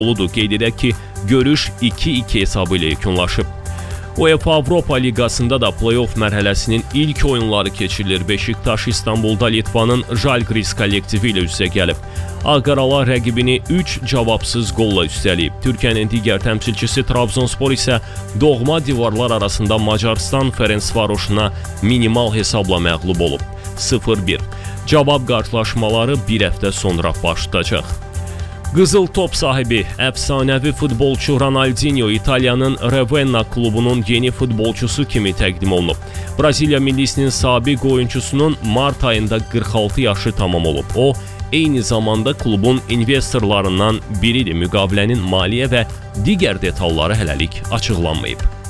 Qeyd edək ki, görüş 2-2 hesabı ilə yekunlaşıb. UEFA Avropa Liqasında da play-off mərhələsinin ilk oyunları keçirilir. Beşiktaş İstanbulda Litvanın Žalgiris kollektivi ilə üstə gəlib. Ağqaralar rəqibini 3 cavabsız qolla üstəliyib. Türkiyənin digər təmsilçisi Trabzonspor isə doğma divarlar arasında Macarıstan Ferencvarosuna minimal hesabla məğlub olub. 0-1. Cavab qarşılaşmaları bir həftə sonra başlayacaq. Qızıl top sahibi, əfsanəvi futbolçu Ronaldinho İtaliyanın Ravenna klubunun yeni futbolçusu kimi təqdim olunub. Braziliya millisinin sabiq oyuncusunun mart ayında 46 yaşı tamam olub. O, eyni zamanda klubun investorlarından biridir. Müqavilənin maliyyə və digər detalları hələlik açıqlanmayıb.